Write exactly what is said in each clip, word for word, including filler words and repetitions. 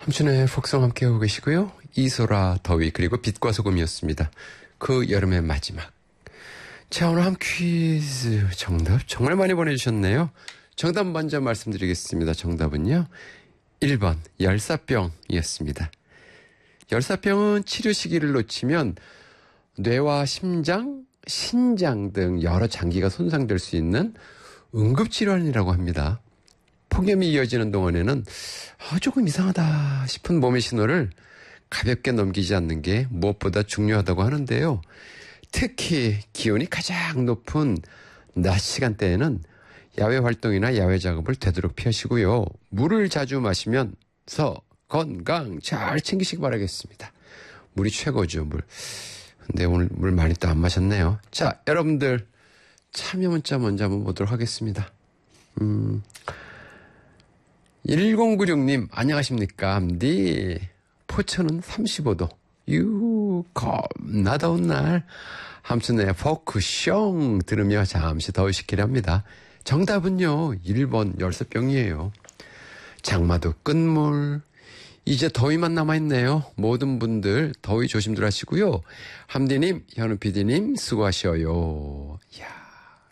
함춘의 폭성 함께하고 계시고요. 이소라, 더위, 그리고 빛과 소금이었습니다. 그 여름의 마지막. 자, 오늘 한 퀴즈 정답 정말 많이 보내주셨네요. 정답 먼저 말씀드리겠습니다. 정답은요, 일 번 열사병이었습니다. 열사병은 치료 시기를 놓치면 뇌와 심장, 신장 등 여러 장기가 손상될 수 있는 응급질환이라고 합니다. 폭염이 이어지는 동안에는 아, 조금 이상하다 싶은 몸의 신호를 가볍게 넘기지 않는 게 무엇보다 중요하다고 하는데요. 특히 기온이 가장 높은 낮 시간대에는 야외 활동이나 야외 작업을 되도록 피하시고요. 물을 자주 마시면서 건강 잘 챙기시기 바라겠습니다. 물이 최고죠, 물. 근데 오늘 물 많이 또 안 마셨네요. 자, 여러분들 참여 문자 먼저 한번 보도록 하겠습니다. 음... 일공구육 님, 안녕하십니까. 네, 포천은 삼십오 도. 유, 겁나 더운 날. 함순의 포크숑 들으며 잠시 더위식기를 합니다. 정답은요, 일 번 열사병이에요. 장마도 끝물. 이제 더위만 남아있네요. 모든 분들 더위 조심들 하시고요. 함디님, 현우 피디님, 수고하셔요. 이야.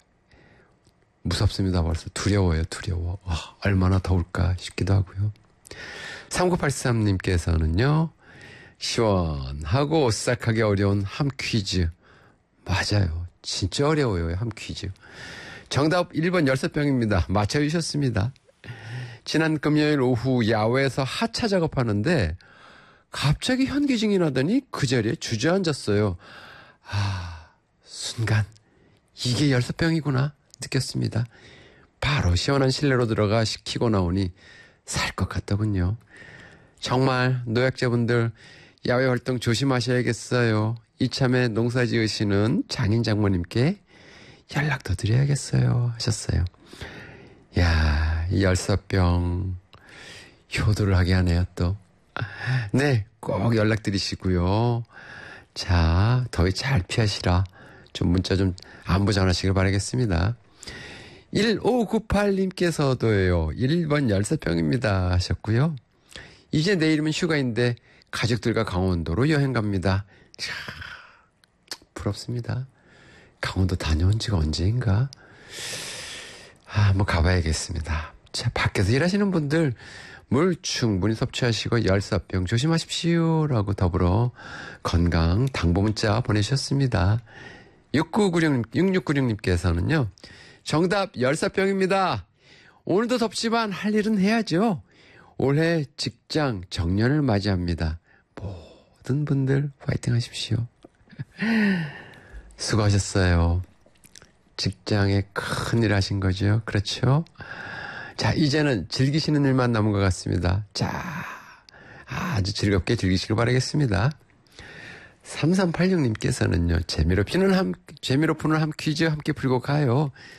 무섭습니다. 벌써 두려워요. 두려워. 와, 얼마나 더울까 싶기도 하고요. 삼구팔삼 님께서는요. 시원하고 오싹하게 어려운 함 퀴즈. 맞아요. 진짜 어려워요. 함 퀴즈. 정답 일 번 열사병입니다. 맞춰주셨습니다. 지난 금요일 오후 야외에서 하차 작업하는데 갑자기 현기증이 나더니 그 자리에 주저앉았어요. 아, 순간 이게 열사병이구나 느꼈습니다. 바로 시원한 실내로 들어가 식히고 나오니 살 것 같더군요. 정말 노약자분들 야외 활동 조심하셔야겠어요. 이참에 농사 지으시는 장인 장모님께 연락도 드려야겠어요 하셨어요. 야, 이 열사병 효도를 하게 하네요 또. 네, 꼭 연락드리시고요. 자, 더위 잘 피하시라. 좀 문자 좀 안부 전하시길 바라겠습니다. 일오구팔 님께서도요. 일 번 열사병입니다 하셨고요. 이제 내일이면 휴가인데 가족들과 강원도로 여행 갑니다. 참 부럽습니다. 강원도 다녀온 지가 언제인가? 아, 한번 가봐야겠습니다. 자, 밖에서 일하시는 분들 물 충분히 섭취하시고 열사병 조심하십시오라고 더불어 건강 당부 문자 보내셨습니다. 육구구육, 육육구육 님께서는요. 정답 열사병입니다. 오늘도 덥지만 할 일은 해야죠. 올해 직장 정년을 맞이합니다. 모든 분들 파이팅 하십시오. 수고하셨어요. 직장에 큰일 하신 거죠. 그렇죠? 자, 이제는 즐기시는 일만 남은 것 같습니다. 자, 아주 즐겁게 즐기시길 바라겠습니다. 삼삼팔육 님께서는요, 재미로 푸는 함, 재미로 푸는 함 퀴즈 함께 풀고 가요.